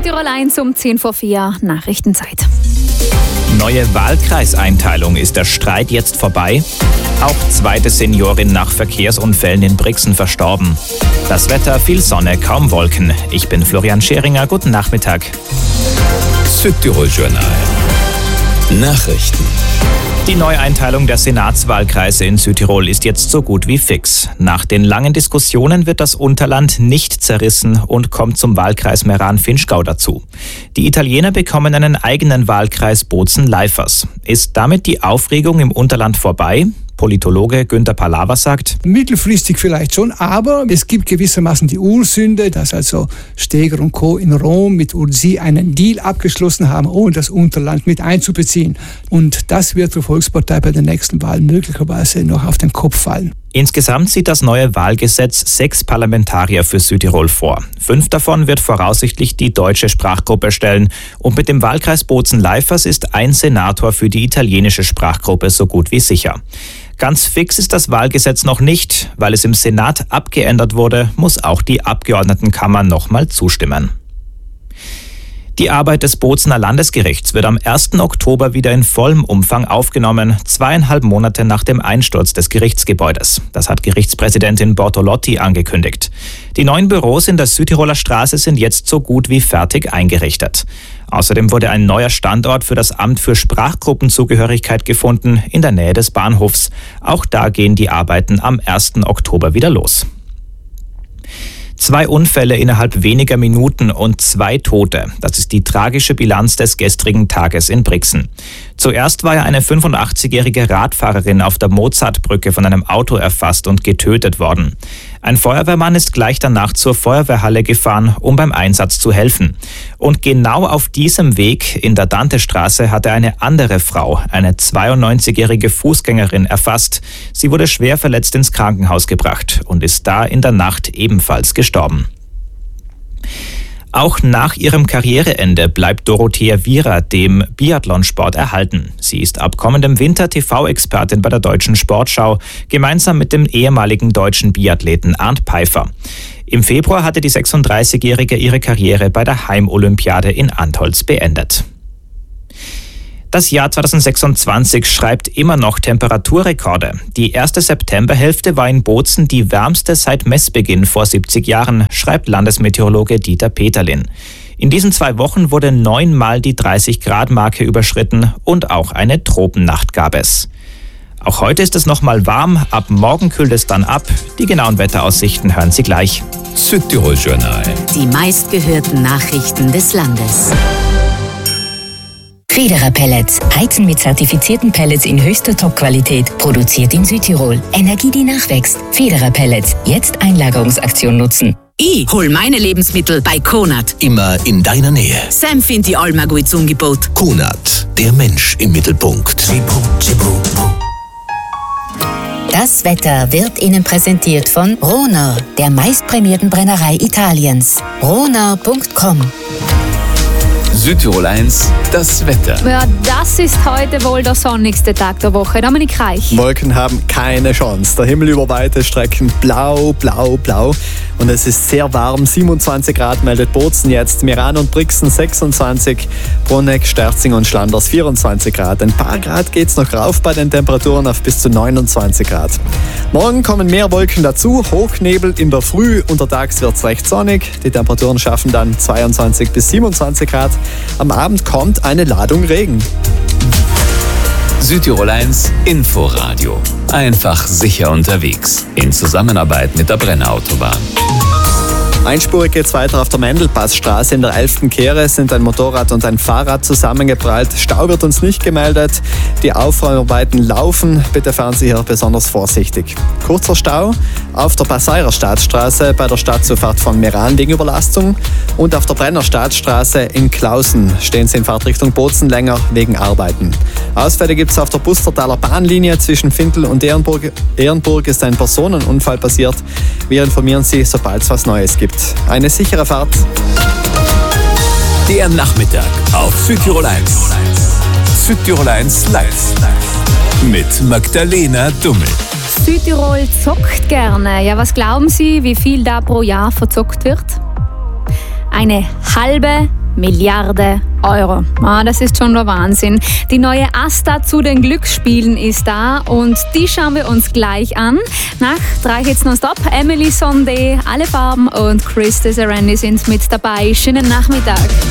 Südtirol 1 um 10:04 Nachrichtenzeit. Neue Wahlkreiseinteilung. Ist der Streit jetzt vorbei? Auch zweite Seniorin nach Verkehrsunfällen in Brixen verstorben. Das Wetter, viel Sonne, kaum Wolken. Ich bin Florian Scheringer. Guten Nachmittag. Südtirol Journal. Nachrichten. Die Neueinteilung der Senatswahlkreise in Südtirol ist jetzt so gut wie fix. Nach den langen Diskussionen wird das Unterland nicht zerrissen und kommt zum Wahlkreis Meran-Vinschgau dazu. Die Italiener bekommen einen eigenen Wahlkreis Bozen-Leifers. Ist damit die Aufregung im Unterland vorbei? Politologe Günther Palawa sagt: Mittelfristig vielleicht schon, aber es gibt gewissermaßen die Ursünde, dass also Steger und Co. in Rom mit Ursi einen Deal abgeschlossen haben, ohne das Unterland mit einzubeziehen. Und das wird der Volkspartei bei den nächsten Wahlen möglicherweise noch auf den Kopf fallen. Insgesamt sieht das neue Wahlgesetz 6 Parlamentarier für Südtirol vor. 5 davon wird voraussichtlich die deutsche Sprachgruppe stellen. Und mit dem Wahlkreis Bozen-Leifers ist ein Senator für die italienische Sprachgruppe so gut wie sicher. Ganz fix ist das Wahlgesetz noch nicht. Weil es im Senat abgeändert wurde, muss auch die Abgeordnetenkammer nochmal zustimmen. Die Arbeit des Bozener Landesgerichts wird am 1. Oktober wieder in vollem Umfang aufgenommen, 2,5 Monate nach dem Einsturz des Gerichtsgebäudes. Das hat Gerichtspräsidentin Bortolotti angekündigt. Die neuen Büros in der Südtiroler Straße sind jetzt so gut wie fertig eingerichtet. Außerdem wurde ein neuer Standort für das Amt für Sprachgruppenzugehörigkeit gefunden, in der Nähe des Bahnhofs. Auch da gehen die Arbeiten am 1. Oktober wieder los. 2 Unfälle innerhalb weniger Minuten und 2 Tote. Das ist die tragische Bilanz des gestrigen Tages in Brixen. Zuerst war ja eine 85-jährige Radfahrerin auf der Mozartbrücke von einem Auto erfasst und getötet worden. Ein Feuerwehrmann ist gleich danach zur Feuerwehrhalle gefahren, um beim Einsatz zu helfen. Und genau auf diesem Weg in der Dantestraße hatte eine andere Frau, eine 92-jährige Fußgängerin, erfasst. Sie wurde schwer verletzt ins Krankenhaus gebracht und ist da in der Nacht ebenfalls gestorben. Auch nach ihrem Karriereende bleibt Dorothea Viera dem Biathlonsport erhalten. Sie ist ab kommendem Winter TV-Expertin bei der Deutschen Sportschau, gemeinsam mit dem ehemaligen deutschen Biathleten Arndt Peifer. Im Februar hatte die 36-Jährige ihre Karriere bei der Heimolympiade in Antholz beendet. Das Jahr 2026 schreibt immer noch Temperaturrekorde. Die erste Septemberhälfte war in Bozen die wärmste seit Messbeginn vor 70 Jahren, schreibt Landesmeteorologe Dieter Peterlin. In diesen 2 Wochen wurde 9-mal die 30-Grad-Marke überschritten und auch eine Tropennacht gab es. Auch heute ist es nochmal warm, ab morgen kühlt es dann ab. Die genauen Wetteraussichten hören Sie gleich. Südtirol Journal. Die meistgehörten Nachrichten des Landes. Federer Pellets. Heizen mit zertifizierten Pellets in höchster Top-Qualität. Produziert in Südtirol. Energie, die nachwächst. Federer Pellets. Jetzt Einlagerungsaktion nutzen. Ich hol meine Lebensmittel bei Konad. Immer in deiner Nähe. Sam findet die allmal gut Angebot. Konad. Der Mensch im Mittelpunkt. Das Wetter wird Ihnen präsentiert von Rona, der meistprämierten Brennerei Italiens. Rona.com. Südtirol 1, das Wetter. Ja, das ist heute wohl der sonnigste Tag der Woche. Dominik Reich. Wolken haben keine Chance. Der Himmel über weite Strecken blau, blau, blau. Und es ist sehr warm. 27 Grad meldet Bozen jetzt. Meran und Brixen 26. Bruneck, Sterzing und Schlanders 24 Grad. Ein paar Grad geht's noch rauf bei den Temperaturen auf bis zu 29 Grad. Morgen kommen mehr Wolken dazu. Hochnebel in der Früh. Untertags wird's recht sonnig. Die Temperaturen schaffen dann 22 bis 27 Grad. Am Abend kommt eine Ladung Regen. Südtirol 1 Inforadio. Einfach sicher unterwegs. In Zusammenarbeit mit der Brenner Autobahn. Einspurig geht's weiter auf der Mendelpassstraße. In der 11. Kehre sind ein Motorrad und ein Fahrrad zusammengeprallt. Stau wird uns nicht gemeldet. Die Aufräumarbeiten laufen. Bitte fahren Sie hier besonders vorsichtig. Kurzer Stau auf der Passairer Staatsstraße bei der Stadtzufahrt von Meran wegen Überlastung. Und auf der Brenner Staatsstraße in Klausen stehen Sie in Fahrtrichtung Bozen länger wegen Arbeiten. Ausfälle gibt's auf der Bustertaler Bahnlinie zwischen Findel und Ehrenburg. Ehrenburg ist ein Personenunfall passiert. Wir informieren Sie, sobald es was Neues gibt. Eine sichere Fahrt. Der Nachmittag auf Südtirol 1. Südtirol 1 live. Mit Magdalena Dummel. Südtirol zockt gerne. Ja, was glauben Sie, wie viel da pro Jahr verzockt wird? 1,5 Milliarde Euro. Das ist schon der Wahnsinn. Die neue Asta zu den Glücksspielen ist da und die schauen wir uns gleich an. Nach 3 Hits nonstop, Emily Sondé, Alle Farben und Chris Desirandi sind mit dabei. Schönen Nachmittag.